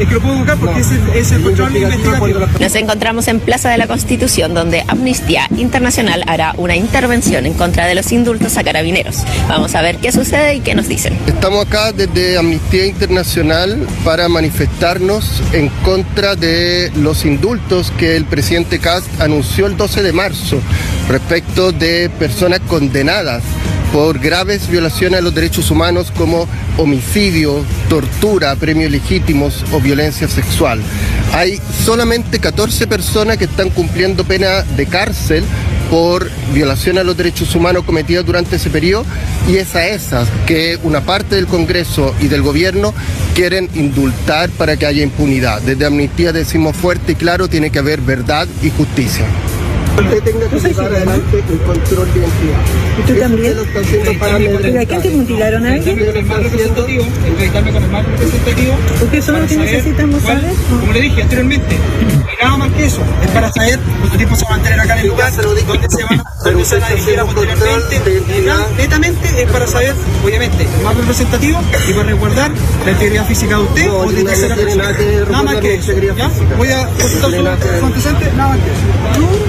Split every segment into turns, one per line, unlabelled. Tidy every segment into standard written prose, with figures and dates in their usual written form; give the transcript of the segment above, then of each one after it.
Es que lo puedo buscar porque es el control investigativo.
Nos encontramos en Plaza de la Constitución, donde Amnistía Internacional hará una intervención en contra de los indultos a carabineros. Vamos a ver qué sucede y qué nos dicen.
Estamos acá desde Amnistía Internacional para manifestarnos en contra de los indultos que el presidente Kast anunció el 12 de marzo respecto de personas condenadas por graves violaciones a los derechos humanos como homicidio, tortura, premios legítimos o violencia sexual. Hay solamente 14 personas que están cumpliendo pena de cárcel por violación a los derechos humanos cometidas durante ese periodo, y es a esas que una parte del Congreso y del Gobierno quieren indultar para que haya impunidad. Desde Amnistía decimos fuerte y claro, tiene que haber verdad y justicia. Usted tenga que llevar adelante el control de identidad.
¿Usted también?
Lo está haciendo para
¿Pero a quién te mutilaron a alguien?
Entrevistarme con el más representativo.
Porque eso es lo que necesitamos saber.
Como le dije anteriormente, y nada más que eso, es para saber cuánto tiempo se va a mantener acá en el lugar, dónde se van a dirigir posteriormente. Netamente es para saber, obviamente, el más representativo y para resguardar la integridad física de usted o de tercera persona. Nada más que eso. ¿Ya? Voy a consultar su antecedente, nada más que eso.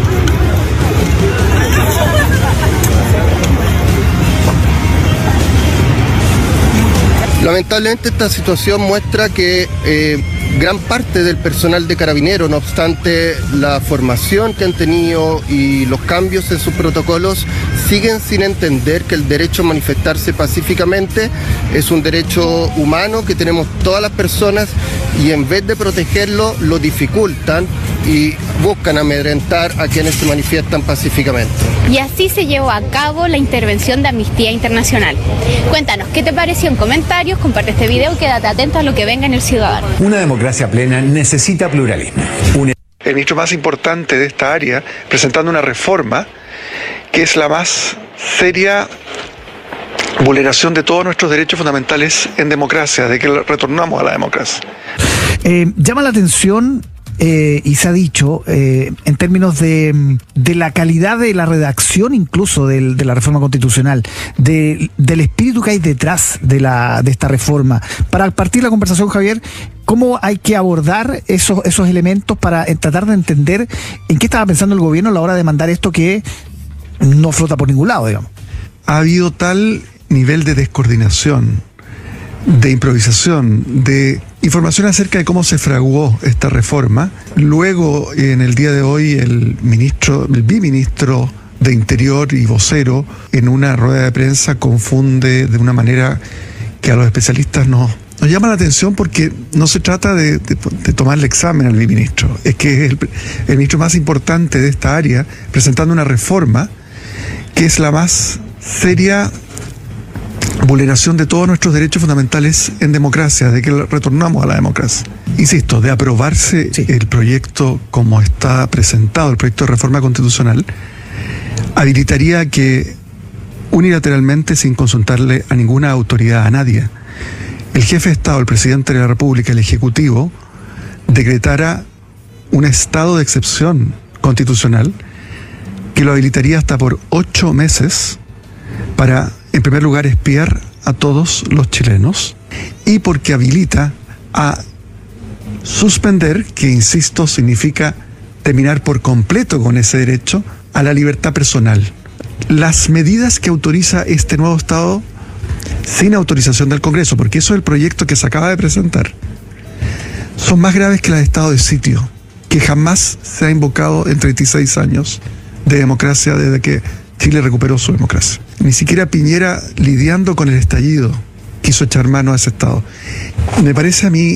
Lamentablemente esta situación muestra que gran parte del personal de Carabineros, no obstante la formación que han tenido y los cambios en sus protocolos, siguen sin entender que el derecho a manifestarse pacíficamente es un derecho humano que tenemos todas las personas, y en vez de protegerlo lo dificultan y buscan amedrentar a quienes se manifiestan pacíficamente.
Y así se llevó a cabo la intervención de Amnistía Internacional. Cuéntanos, ¿qué te pareció en comentarios? Comparte este video y quédate atento a lo que venga en El Ciudadano.
Una democracia plena necesita pluralismo.
El ministro más importante de esta área presentando una reforma que es la más seria vulneración de todos nuestros derechos fundamentales en democracia, de que retornamos a la democracia.
Llama la atención y se ha dicho en términos de la calidad de la redacción incluso de la reforma constitucional, del espíritu que hay detrás de esta reforma. Para partir la conversación, Javier, ¿cómo hay que abordar esos elementos para tratar de entender en qué estaba pensando el gobierno a la hora de mandar esto que no flota por ningún lado, digamos?
Ha habido tal nivel de descoordinación, de improvisación, de información acerca de cómo se fraguó esta reforma. Luego, en el día de hoy, el viceministro de Interior y vocero, en una rueda de prensa, confunde de una manera que a los especialistas nos llama la atención, porque no se trata de tomarle examen al viceministro, es que es el ministro más importante de esta área presentando una reforma que es la más seria vulneración de todos nuestros derechos fundamentales en democracia, de que retornamos a la democracia. Insisto, de aprobarse el proyecto como está presentado, el proyecto de reforma constitucional, habilitaría que unilateralmente, sin consultarle a ninguna autoridad, a nadie, el jefe de Estado, el presidente de la República, el Ejecutivo, decretara un estado de excepción constitucional que lo habilitaría hasta por 8 meses para, en primer lugar, espiar a todos los chilenos, y porque habilita a suspender, que insisto significa terminar por completo con ese derecho a la libertad personal. Las medidas que autoriza este nuevo Estado sin autorización del Congreso, porque eso es el proyecto que se acaba de presentar, son más graves que las de estado de sitio, que jamás se ha invocado en 36 años de democracia desde que Chile recuperó su democracia. Ni siquiera Piñera, lidiando con el estallido, quiso echar mano a ese Estado. Me parece a mí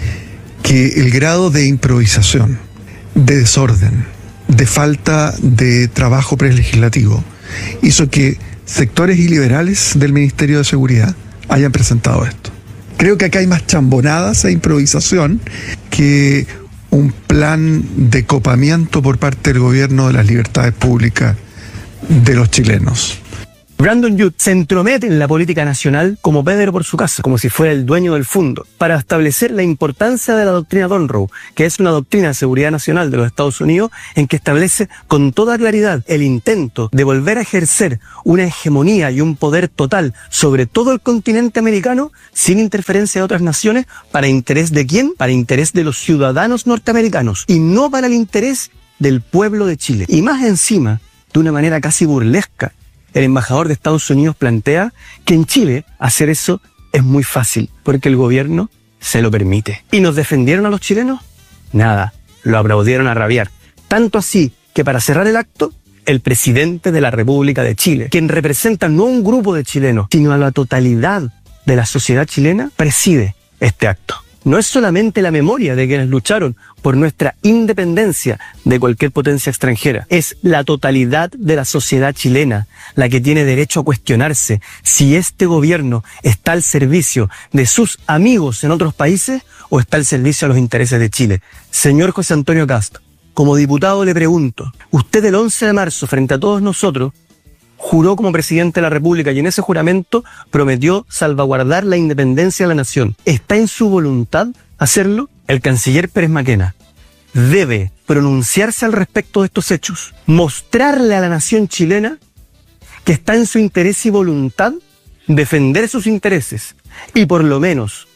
que el grado de improvisación, de desorden, de falta de trabajo prelegislativo, hizo que sectores iliberales del Ministerio de Seguridad hayan presentado esto. Creo que acá hay más chambonadas e improvisación que un plan de copamiento por parte del gobierno de las libertades públicas de los chilenos.
Brandon Youth se entromete en la política nacional como Pedro por su casa, como si fuera el dueño del fondo, para establecer la importancia de la doctrina Monroe, que es una doctrina de seguridad nacional de los Estados Unidos en que establece con toda claridad el intento de volver a ejercer una hegemonía y un poder total sobre todo el continente americano sin interferencia de otras naciones. ¿Para interés de quién? Para interés de los ciudadanos norteamericanos y no para el interés del pueblo de Chile. Y más encima, de una manera casi burlesca, el embajador de Estados Unidos plantea que en Chile hacer eso es muy fácil, porque el gobierno se lo permite. ¿Y nos defendieron a los chilenos? Nada, lo aplaudieron a rabiar. Tanto así que para cerrar el acto, el presidente de la República de Chile, quien representa no a un grupo de chilenos, sino a la totalidad de la sociedad chilena, preside este acto. No es solamente la memoria de quienes lucharon por nuestra independencia de cualquier potencia extranjera, es la totalidad de la sociedad chilena la que tiene derecho a cuestionarse si este gobierno está al servicio de sus amigos en otros países o está al servicio a los intereses de Chile. Señor José Antonio Kast, como diputado le pregunto, usted el 11 de marzo frente a todos nosotros juró como presidente de la República y en ese juramento prometió salvaguardar la independencia de la nación. ¿Está en su voluntad hacerlo? El canciller Pérez Maquena debe pronunciarse al respecto de estos hechos, mostrarle a la nación chilena que está en su interés y voluntad defender sus intereses y por lo menos,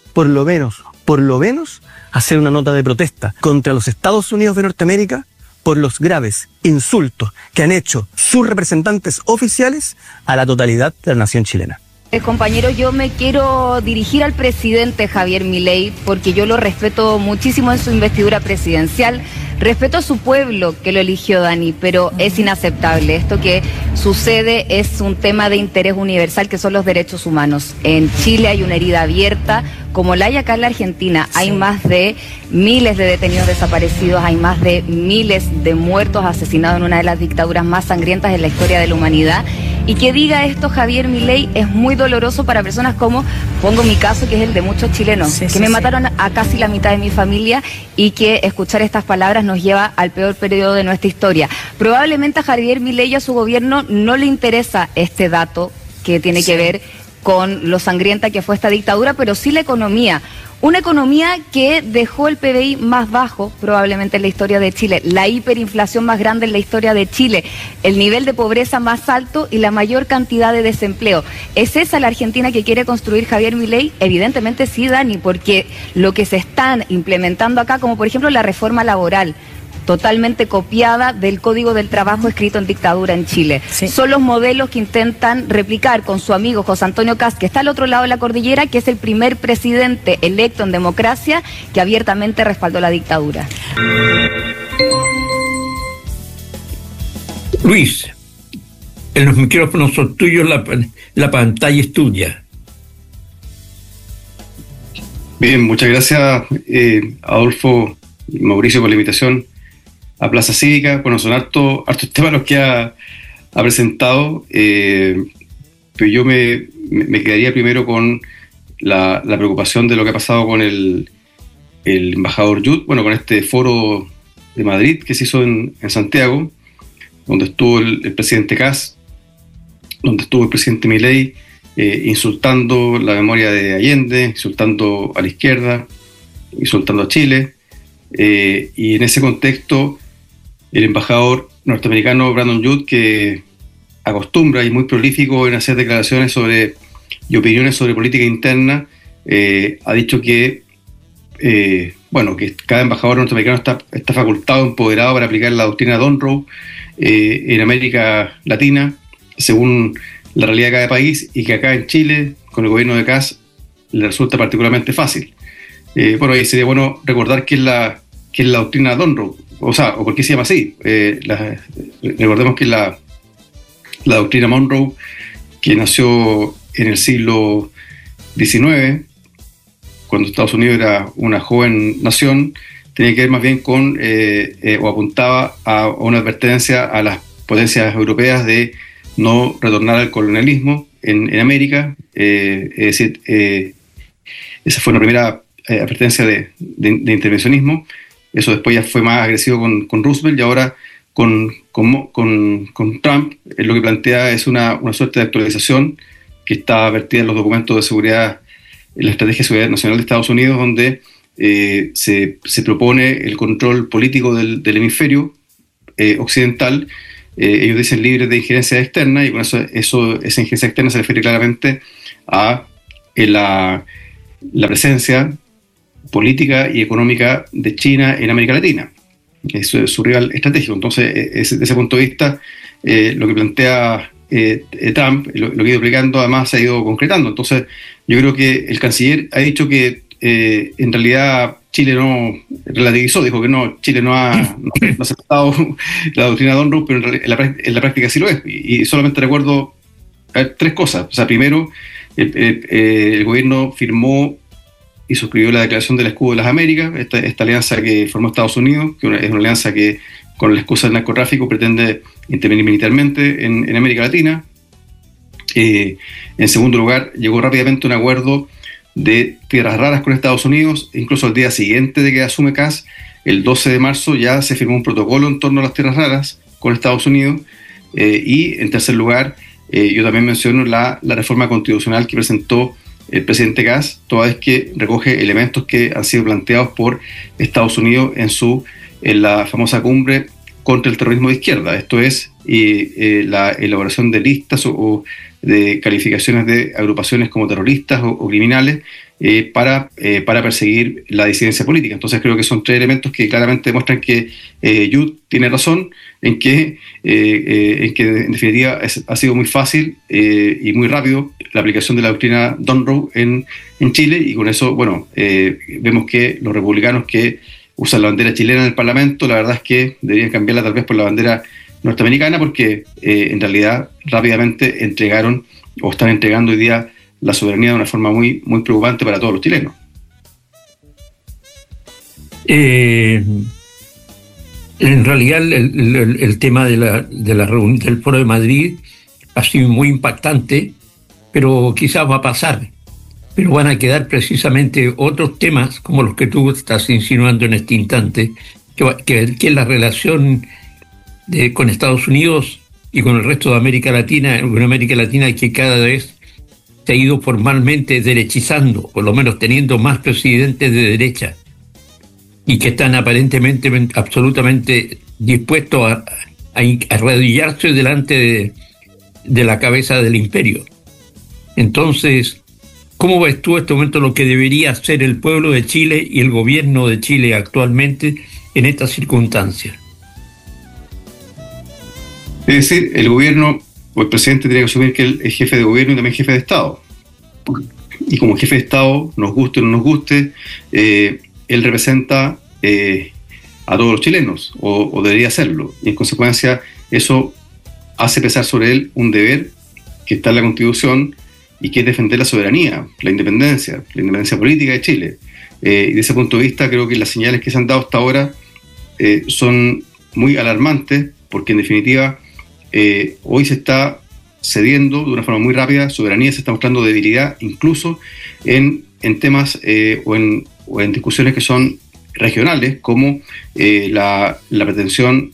hacer una nota de protesta contra los Estados Unidos de Norteamérica por los graves insultos que han hecho sus representantes oficiales a la totalidad de la nación chilena.
Compañero, yo me quiero dirigir al presidente Javier Milei porque yo lo respeto muchísimo en su investidura presidencial. Respeto a su pueblo que lo eligió, Dani, pero es inaceptable. Esto que sucede es un tema de interés universal que son los derechos humanos. En Chile hay una herida abierta, como la hay acá en la Argentina. Hay más de miles de detenidos desaparecidos, hay más de miles de muertos asesinados en una de las dictaduras más sangrientas en la historia de la humanidad. Y que diga esto Javier Milei es muy doloroso para personas como, pongo mi caso, que es el de muchos chilenos, que me mataron a casi la mitad de mi familia y que escuchar estas palabras nos lleva al peor periodo de nuestra historia. Probablemente a Javier Milei y a su gobierno no le interesa este dato que tiene que ver con lo sangrienta que fue esta dictadura, pero sí la economía. Una economía que dejó el PBI más bajo probablemente en la historia de Chile, la hiperinflación más grande en la historia de Chile, el nivel de pobreza más alto y la mayor cantidad de desempleo. ¿Es esa la Argentina que quiere construir Javier Milei? Evidentemente sí, Dani, porque lo que se están implementando acá, como por ejemplo la reforma laboral, totalmente copiada del Código del Trabajo escrito en dictadura en Chile. Son los modelos que intentan replicar con su amigo José Antonio Kast, que está al otro lado de la cordillera, que es el primer presidente electo en democracia que abiertamente respaldó la dictadura.
Luis, los micrófonos son tuyos, la pantalla es tuya.
Bien, muchas gracias Adolfo y Mauricio por la invitación a Plaza Cívica. Bueno, son hartos temas los que ha presentado, pero yo me quedaría primero con la preocupación de lo que ha pasado con el embajador Youth, bueno, con este foro de Madrid que se hizo en Santiago, donde estuvo el presidente Kast, donde estuvo el presidente Milei, insultando la memoria de Allende, insultando a la izquierda, insultando a Chile, y en ese contexto el embajador norteamericano Brandon Youth, que acostumbra y muy prolífico en hacer declaraciones y opiniones sobre política interna, ha dicho que que cada embajador norteamericano está facultado, empoderado para aplicar la doctrina Monroe en América Latina, según la realidad de cada país, y que acá en Chile, con el gobierno de Kast, le resulta particularmente fácil. Ahí sería bueno recordar qué es la doctrina Monroe, o por qué se llama así. Recordemos que la doctrina Monroe, que nació en el siglo XIX, cuando Estados Unidos era una joven nación, tenía que ver más bien con, o apuntaba a una advertencia a las potencias europeas de no retornar al colonialismo en América. Es decir, esa fue una primera advertencia de intervencionismo. Eso después ya fue más agresivo con Roosevelt, y ahora con Trump, lo que plantea es una suerte de actualización que está vertida en los documentos de seguridad, en la Estrategia de Seguridad Nacional de Estados Unidos, donde se propone el control político del hemisferio occidental. Ellos dicen libres de injerencia externa, y con esa injerencia externa se refiere claramente a la presencia política y económica de China en América Latina. Eso es su rival estratégico. Entonces, desde ese punto de vista, lo que plantea Trump, lo que ha ido aplicando, además se ha ido concretando. Entonces, yo creo que el canciller ha dicho que en realidad Chile no relativizó, dijo que no, Chile no ha aceptado la doctrina de Unruh, pero en la práctica sí lo es. Y solamente recuerdo tres cosas. O sea, primero, el gobierno firmó y suscribió la Declaración del Escudo de las Américas, esta alianza que formó Estados Unidos, que es una alianza que con la excusa del narcotráfico pretende intervenir militarmente en América Latina. En segundo lugar, llegó rápidamente un acuerdo de tierras raras con Estados Unidos, incluso al día siguiente de que asume Kass, el 12 de marzo ya se firmó un protocolo en torno a las tierras raras con Estados Unidos. Y en tercer lugar, yo también menciono la reforma constitucional que presentó el presidente Kass, toda vez que recoge elementos que han sido planteados por Estados Unidos en la famosa cumbre contra el terrorismo de izquierda. Esto es la elaboración de listas o de calificaciones de agrupaciones como terroristas o criminales para perseguir la disidencia política. Entonces creo que son tres elementos que claramente demuestran que Yud tiene razón en que en definitiva ha sido muy fácil y muy rápido la aplicación de la doctrina de Unruh en Chile, y con eso, bueno, vemos que los republicanos que usan la bandera chilena en el Parlamento, la verdad es que deberían cambiarla tal vez por la bandera norteamericana, porque en realidad rápidamente entregaron o están entregando hoy día la soberanía de una forma muy, muy preocupante para todos los chilenos.
En realidad el tema de la reunión del Foro de Madrid ha sido muy impactante, pero quizás va a pasar. Pero van a quedar precisamente otros temas como los que tú estás insinuando en este instante, que es la relación con Estados Unidos y con el resto de América Latina, una América Latina que cada vez se ha ido formalmente derechizando, por lo menos teniendo más presidentes de derecha, y que están aparentemente absolutamente dispuestos a arrodillarse delante de la cabeza del imperio. Entonces, ¿cómo ves tú en este momento lo que debería hacer el pueblo de Chile y el gobierno de Chile actualmente en estas circunstancias?
Es decir, el gobierno o el presidente tiene que asumir que él es jefe de gobierno y también jefe de Estado. Y como jefe de Estado, nos guste o no nos guste, él representa a todos los chilenos, o debería hacerlo. Y en consecuencia, eso hace pesar sobre él un deber que está en la Constitución, y que es defender la soberanía, la independencia política de Chile. Y desde ese punto de vista, creo que las señales que se han dado hasta ahora son muy alarmantes, porque en definitiva hoy se está cediendo de una forma muy rápida, soberanía, se está mostrando debilidad, incluso en temas o en discusiones que son regionales, como la pretensión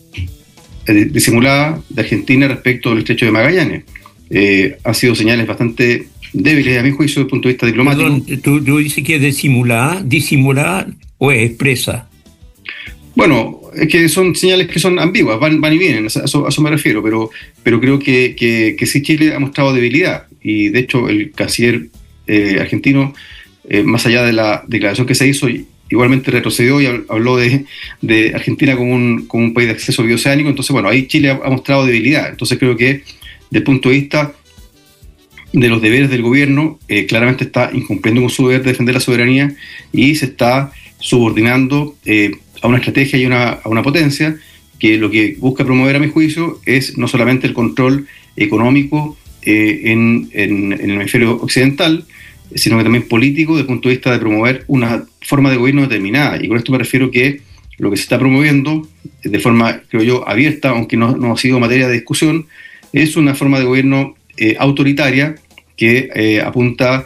disimulada de Argentina respecto del Estrecho de Magallanes. Han sido señales bastante débiles a mi juicio desde el punto de vista diplomático.
Perdón, ¿tú dices que es disimulada o es expresa?
Bueno, es que son señales que son ambiguas, van y vienen, a eso me refiero, pero creo que sí Chile ha mostrado debilidad, y de hecho el canciller argentino, más allá de la declaración que se hizo, igualmente retrocedió y habló de Argentina como un país de acceso bioceánico. Entonces, bueno, ahí Chile ha mostrado debilidad. Entonces creo que desde el punto de vista de los deberes del gobierno, claramente está incumpliendo con su deber de defender la soberanía y se está subordinando a una estrategia y a una potencia que lo que busca promover, a mi juicio, es no solamente el control económico en el hemisferio occidental, sino que también político, desde el punto de vista de promover una forma de gobierno determinada. Y con esto me refiero que lo que se está promoviendo de forma, creo yo, abierta, aunque no ha sido materia de discusión, es una forma de gobierno autoritaria que apunta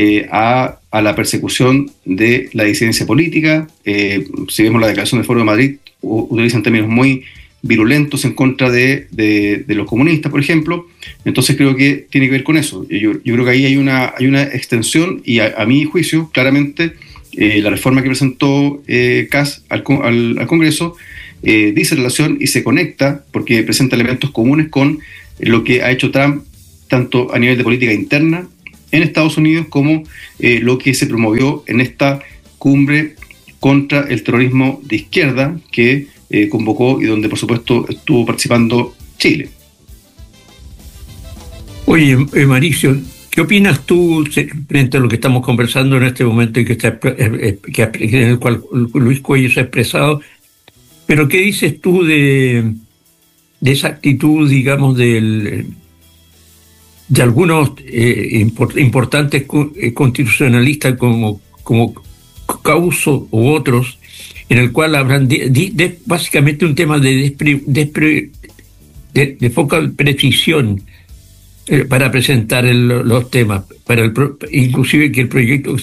a la persecución de la disidencia política. Si vemos la declaración del Foro de Madrid, utilizan términos muy virulentos en contra de los comunistas, por ejemplo. Entonces creo que tiene que ver con eso. Yo creo que ahí hay una extensión y a mi juicio, claramente, la reforma que presentó Kast al Congreso dice relación y se conecta porque presenta elementos comunes con lo que ha hecho Trump, tanto a nivel de política interna en Estados Unidos como lo que se promovió en esta cumbre contra el terrorismo de izquierda que convocó y donde por supuesto estuvo participando Chile.
Oye, Mauricio, ¿qué opinas tú frente a lo que estamos conversando en este momento y en el cual Luis Cuello se ha expresado? Pero ¿qué dices tú de esa actitud, digamos, de algunos importantes constitucionalistas como Causo u otros, en el cual habrán básicamente un tema de poca precisión para presentar los temas, inclusive que el proyecto que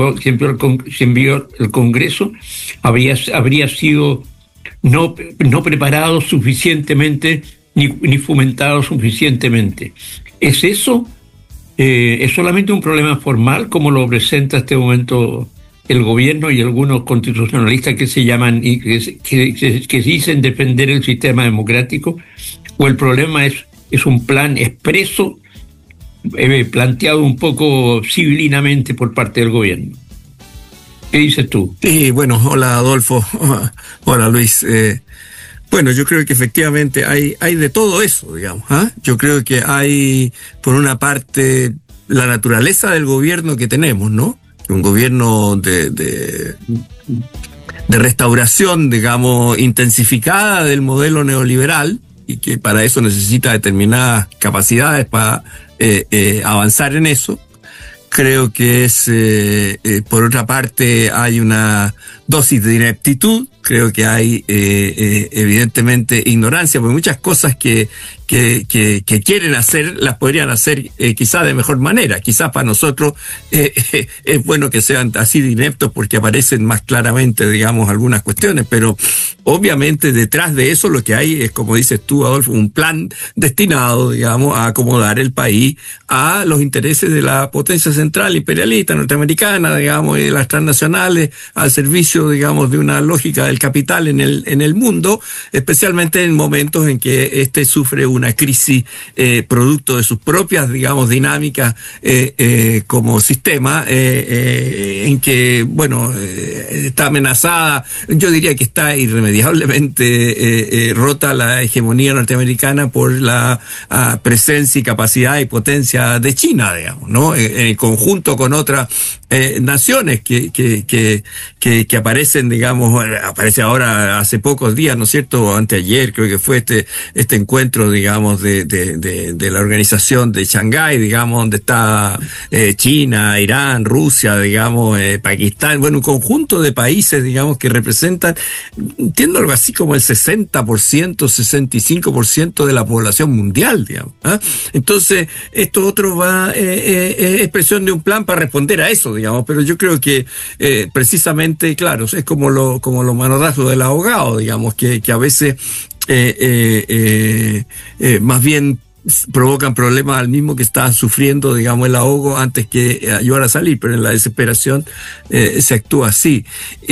se envió al Congreso habría sido no preparado suficientemente ni fomentado suficientemente? ¿Es eso? ¿Es solamente un problema formal como lo presenta este momento el gobierno y algunos constitucionalistas que se llaman y que dicen defender el sistema democrático? ¿O el problema es un plan expreso, planteado un poco civilinamente por parte del gobierno? ¿Qué dices tú?
Sí, bueno, hola Adolfo, hola Luis. Bueno, yo creo que efectivamente hay de todo eso, digamos. Yo creo que hay, por una parte, la naturaleza del gobierno que tenemos, ¿no? Un gobierno de restauración, digamos, intensificada del modelo neoliberal, y que para eso necesita determinadas capacidades para avanzar en eso. Creo que por otra parte, hay una dosis de ineptitud. Creo que hay evidentemente ignorancia, porque muchas cosas que quieren hacer, las podrían hacer quizás de mejor manera. Quizás para nosotros es bueno que sean así de ineptos porque aparecen más claramente, digamos, algunas cuestiones, pero obviamente detrás de eso lo que hay es, como dices tú, Adolfo, un plan destinado, digamos, a acomodar el país a los intereses de la potencia central imperialista norteamericana, digamos, y de las transnacionales, al servicio, digamos, de una lógica del capital en el mundo, especialmente en momentos en que sufre una crisis producto de sus propias, digamos, dinámicas como sistema, en que, bueno, está amenazada, yo diría que está irremediablemente rota la hegemonía norteamericana por la presencia y capacidad y potencia de China, digamos, ¿no? En conjunto con otras naciones que aparecen, digamos, aparece ahora hace pocos días, ¿no es cierto? Anteayer creo que fue este encuentro, digamos, de la organización de Shanghái, digamos, donde está China, Irán, Rusia, digamos, Pakistán, bueno, un conjunto de países, digamos, que representan, entiendo algo así como el 60%, 65% de la población mundial, digamos. Entonces, esto otro va, es expresión de un plan para responder a eso, digamos, pero yo creo que precisamente, claro, es como los manotazos del ahogado, digamos, que a veces más bien provocan problemas al mismo que está sufriendo, digamos, el ahogo antes que ayudar a salir, pero en la desesperación se actúa así.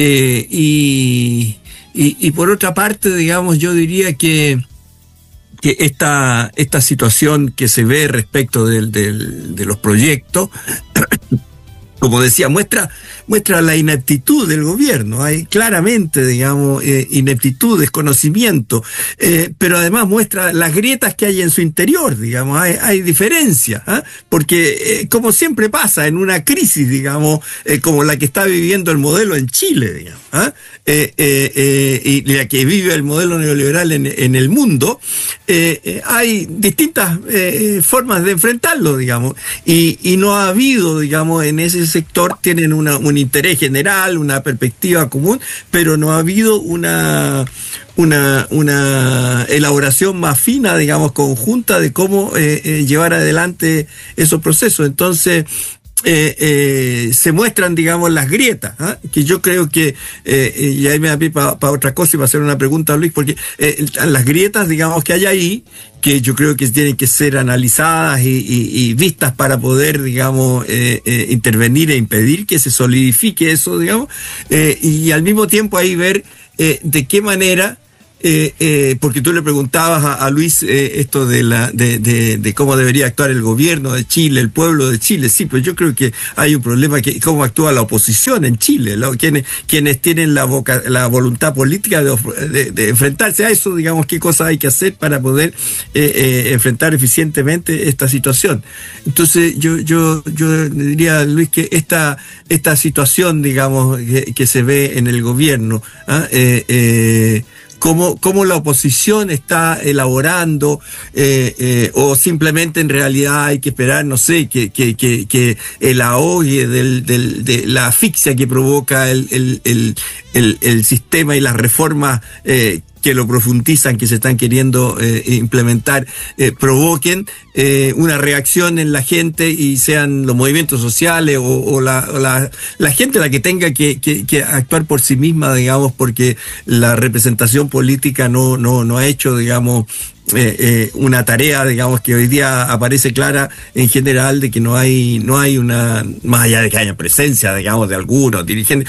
Y por otra parte, digamos, yo diría que esta situación que se ve respecto de los proyectos, como decía, muestra la ineptitud del gobierno. Hay claramente, digamos, ineptitud, desconocimiento, pero además muestra las grietas que hay en su interior, digamos, hay diferencias, porque como siempre pasa en una crisis, digamos, como la que está viviendo el modelo en Chile, digamos, y la que vive el modelo neoliberal en el mundo, hay distintas formas de enfrentarlo, digamos, y no ha habido, digamos, en ese sector tienen un interés general, una perspectiva común, pero no ha habido una elaboración más fina, digamos, conjunta de cómo llevar adelante esos procesos. Entonces, se muestran, digamos, las grietas, que yo creo que, y ahí me da pie para otra cosa y para hacer una pregunta a Luis, porque las grietas, digamos, que hay ahí, que yo creo que tienen que ser analizadas y vistas para poder, digamos, intervenir e impedir que se solidifique eso, digamos, y al mismo tiempo ahí ver de qué manera, porque tú le preguntabas a Luis esto de cómo debería actuar el gobierno de Chile, el pueblo de Chile. Sí, pero yo creo que hay un problema, que cómo actúa la oposición en Chile, quienes tienen la voluntad política de enfrentarse a eso, digamos, qué cosas hay que hacer para poder enfrentar eficientemente esta situación. Entonces yo diría, Luis, que esta situación, digamos, que se ve en el gobierno, cómo la oposición está elaborando, o simplemente en realidad hay que esperar, no sé, que el ahogue de la asfixia que provoca el sistema y las reformas que lo profundizan, que se están queriendo implementar, provoquen una reacción en la gente y sean los movimientos sociales o la gente la que tenga que actuar por sí misma, digamos, porque la representación política no ha hecho, digamos, una tarea, digamos, que hoy día aparece clara en general, de que no hay una, más allá de que haya presencia, digamos, de algunos dirigentes,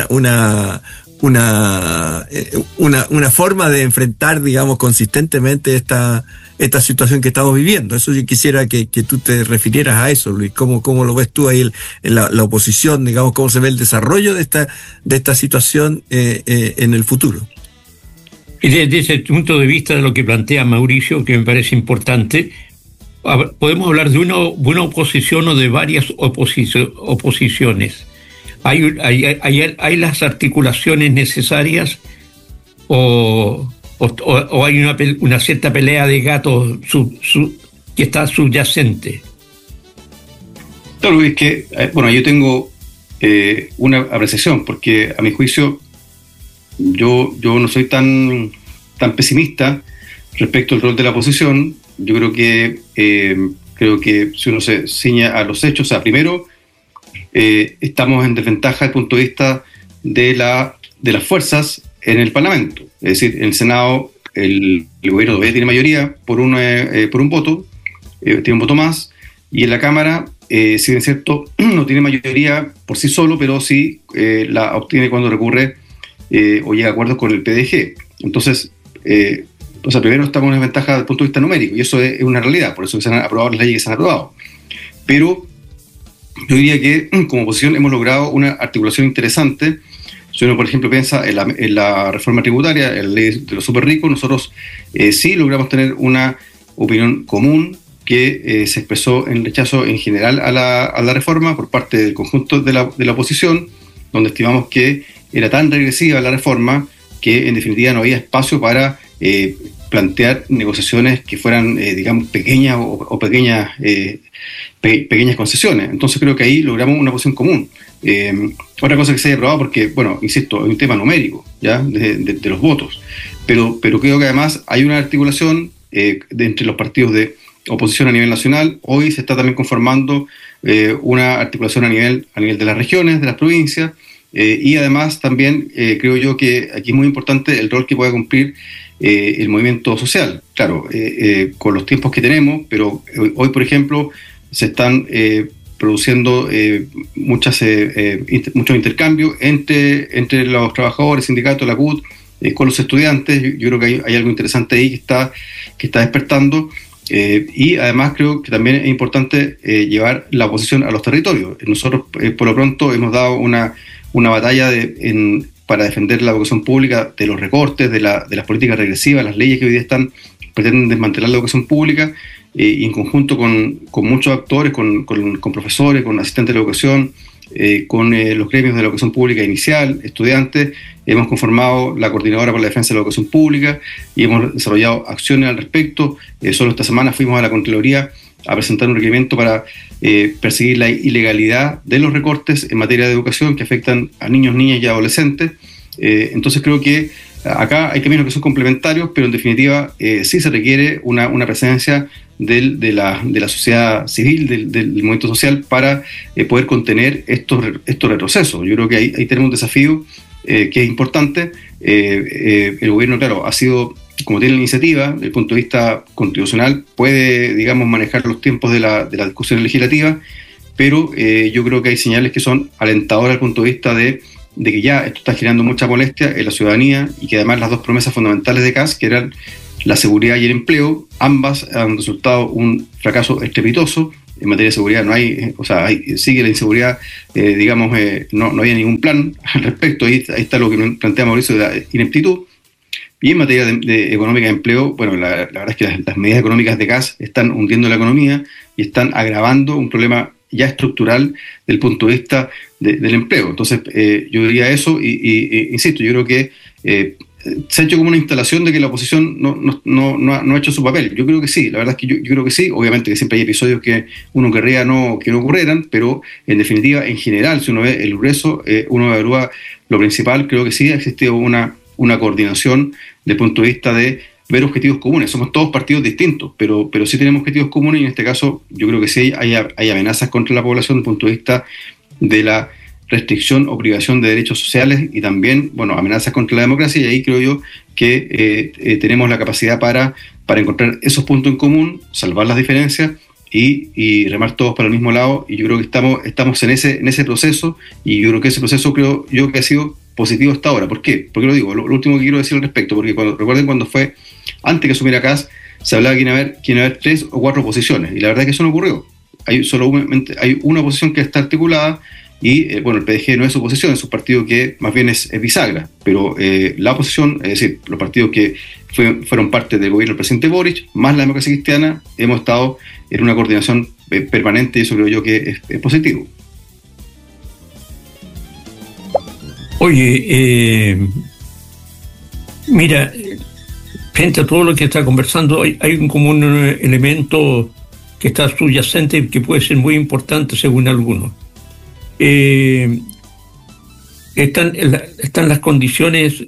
una forma de enfrentar, digamos, consistentemente esta situación que estamos viviendo. Eso yo quisiera que tú te refirieras a eso, Luis. ¿Cómo lo ves tú ahí en la oposición, digamos, cómo se ve el desarrollo de esta situación en el futuro?
Y desde ese punto de vista de lo que plantea Mauricio, que me parece importante, podemos hablar de una oposición o de varias oposiciones. ¿Hay las articulaciones necesarias o hay una cierta pelea de gatos que está subyacente?
Claro, es que, yo tengo una apreciación, porque a mi juicio yo no soy tan pesimista respecto al rol de la oposición. Yo creo que si uno se ciña a los hechos, o sea, primero, estamos en desventaja desde el punto de vista de las fuerzas en el Parlamento. Es decir, en el Senado el gobierno todavía tiene mayoría por un voto, tiene un voto más, y en la Cámara, si bien es cierto, no tiene mayoría por sí solo, pero sí la obtiene cuando recurre o llega a acuerdos con el PDG. Entonces, primero estamos en desventaja desde el punto de vista numérico, y eso es una realidad, por eso se han aprobado las leyes que se han aprobado. Pero yo diría que como oposición hemos logrado una articulación interesante. Si uno, por ejemplo, piensa en la reforma tributaria, en la ley de los súper ricos, nosotros sí logramos tener una opinión común que se expresó en rechazo en general a la reforma por parte del conjunto de la oposición, donde estimamos que era tan regresiva la reforma que en definitiva no había espacio para plantear negociaciones que fueran, digamos, pequeñas o pequeñas concesiones. Entonces creo que ahí logramos una posición común. Otra cosa que se haya aprobado, porque, insisto, es un tema numérico, ¿ya? De los votos, pero creo que además hay una articulación entre los partidos de oposición a nivel nacional. Hoy se está también conformando una articulación a nivel de las regiones, de las provincias, y además también creo yo que aquí es muy importante el rol que pueda cumplir el movimiento social. Claro, con los tiempos que tenemos, pero hoy, por ejemplo, se están produciendo muchos intercambios entre los trabajadores, sindicatos, la CUT, con los estudiantes. Yo creo que hay algo interesante ahí que está despertando. Y además creo que también es importante llevar la oposición a los territorios. Nosotros, por lo pronto, hemos dado una batalla para defender la educación pública de los recortes, de las políticas regresivas, las leyes que hoy día pretenden desmantelar la educación pública, y en conjunto con muchos actores, con profesores, con asistentes de la educación, con los gremios de la educación pública inicial, estudiantes. Hemos conformado la Coordinadora por la Defensa de la Educación Pública y hemos desarrollado acciones al respecto. Solo esta semana fuimos a la Contraloría a presentar un requerimiento para perseguir la ilegalidad de los recortes en materia de educación que afectan a niños, niñas y adolescentes. Entonces creo que acá hay caminos que son complementarios, pero en definitiva sí se requiere una presencia de la sociedad civil, del movimiento social, para poder contener estos retrocesos. Yo creo que ahí tenemos un desafío que es importante. El gobierno, claro, ha sido, como tiene la iniciativa, desde el punto de vista constitucional, puede, digamos, manejar los tiempos de la discusión legislativa, pero yo creo que hay señales que son alentadoras desde el punto de vista de que ya esto está generando mucha molestia en la ciudadanía, y que además las dos promesas fundamentales de Kast, que eran la seguridad y el empleo, ambas han resultado un fracaso estrepitoso. En materia de seguridad no hay, sigue la inseguridad, no había ningún plan al respecto. Ahí está lo que plantea Mauricio, de la ineptitud. Y en materia de económica de empleo, bueno, la verdad es que las medidas económicas de Kast están hundiendo la economía y están agravando un problema ya estructural desde el punto de vista del empleo. Entonces, yo diría eso, y insisto, yo creo que se ha hecho como una instalación de que la oposición no ha hecho su papel. Yo creo que sí, la verdad es que yo creo que sí. Obviamente que siempre hay episodios que uno querría que no ocurrieran, pero en definitiva, en general, si uno ve el grueso, uno evalúa lo principal. Creo que sí ha existido una coordinación desde el punto de vista de ver objetivos comunes. Somos todos partidos distintos, pero sí tenemos objetivos comunes, y en este caso yo creo que sí hay amenazas contra la población desde el punto de vista de la restricción o privación de derechos sociales, y también, bueno, amenazas contra la democracia, y ahí creo yo que tenemos la capacidad para encontrar esos puntos en común, salvar las diferencias y remar todos para el mismo lado. Y yo creo que estamos en ese proceso, y yo creo que ese proceso creo yo que ha sido positivo hasta ahora. ¿Por qué? Porque lo digo, lo último que quiero decir al respecto, porque recuerden cuando fue, antes que asumiera Kast, se hablaba que iba a haber 3 o 4 oposiciones, y la verdad es que eso no ocurrió. Hay una oposición que está articulada, y el PDG no es oposición, es un partido que más bien es bisagra, pero la oposición, es decir, los partidos que fueron parte del gobierno del presidente Boric, más la democracia cristiana, hemos estado en una coordinación permanente, y eso creo yo que es positivo.
Oye, mira, frente a todo lo que está conversando, hay un común elemento que está subyacente y que puede ser muy importante según algunos. Están las condiciones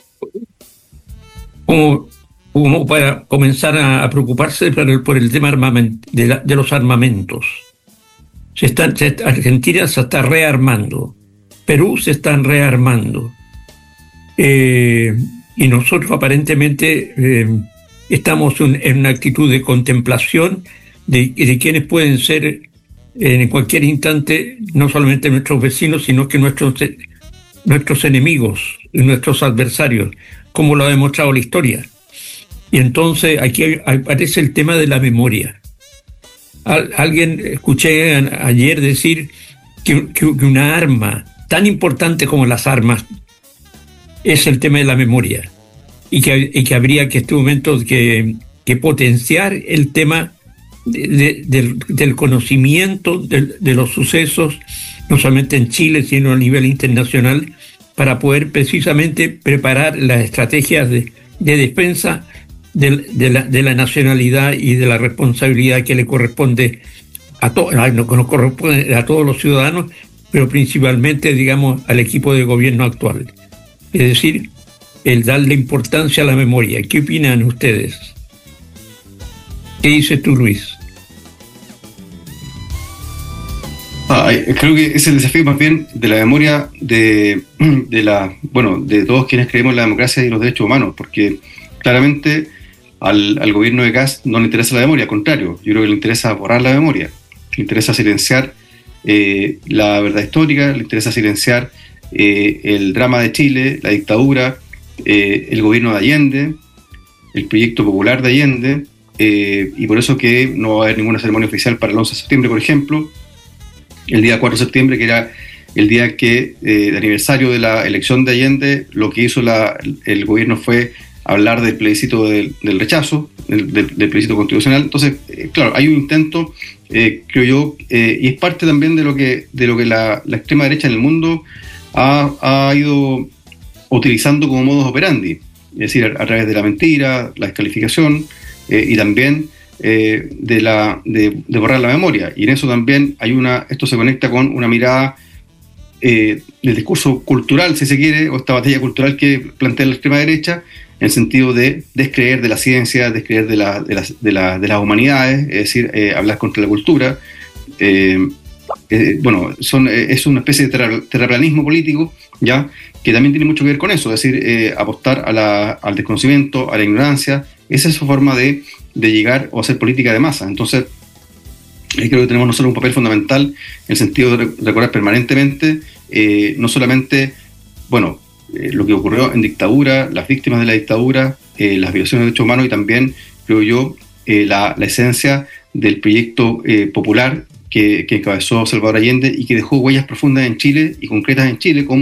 como para comenzar a preocuparse por el tema de los armamentos. Argentina se está rearmando, Perú se están rearmando, y nosotros aparentemente estamos en una actitud de contemplación de quienes pueden ser en cualquier instante no solamente nuestros vecinos, sino que nuestros enemigos y nuestros adversarios, como lo ha demostrado la historia. Y entonces aquí aparece el tema de la memoria. Escuché ayer decir que una arma tan importante como las armas es el tema de la memoria, y que habría que en este momento que potenciar el tema del conocimiento de los sucesos, no solamente en Chile, sino a nivel internacional, para poder precisamente preparar las estrategias de defensa de la nacionalidad y de la responsabilidad que le corresponde a todos los ciudadanos, pero principalmente, digamos, al equipo de gobierno actual. Es decir, el darle importancia a la memoria. ¿Qué opinan ustedes? ¿Qué dices tú, Luis?
Creo que es el desafío más bien de la memoria de todos quienes creemos en la democracia y los derechos humanos, porque claramente al gobierno de Kast no le interesa la memoria, al contrario, yo creo que le interesa borrar la memoria, le interesa silenciar la verdad histórica, le interesa silenciar el drama de Chile, la dictadura, el gobierno de Allende, el proyecto popular de Allende, y por eso que no va a haber ninguna ceremonia oficial para el 11 de septiembre, por ejemplo, el día 4 de septiembre, que era el día de aniversario de la elección de Allende. Lo que hizo el gobierno fue hablar del plebiscito del rechazo, del plebiscito constitucional. Entonces, claro, hay un intento, creo yo, y es parte también de lo que la extrema derecha en el mundo ha ido utilizando como modus operandi, es decir, a través de la mentira, la descalificación, y también de borrar la memoria. Y en eso también esto se conecta con una mirada del discurso cultural, si se quiere, o esta batalla cultural que plantea la extrema derecha, en el sentido de descreer de la ciencia, descreer de las humanidades, es decir, hablar contra la cultura. Es una especie de terraplanismo político, ya, que también tiene mucho que ver con eso, es decir, apostar al desconocimiento, a la ignorancia. Esa es su forma de llegar o hacer política de masa. Entonces, creo que tenemos nosotros un papel fundamental en el sentido de recordar permanentemente, no solamente, lo que ocurrió en dictadura, las víctimas de la dictadura, las violaciones de derechos humanos, y también, creo yo, la esencia del proyecto popular que encabezó Salvador Allende y que dejó huellas profundas en Chile y concretas en Chile, como